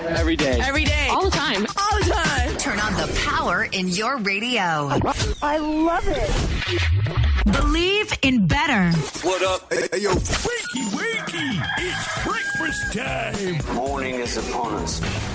Every day. Every day. All the time. All the time. Turn on the power in your radio. I love it. Believe in better. What up? Hey, yo. Wakey, wakey. It's breakfast time. Morning is upon us.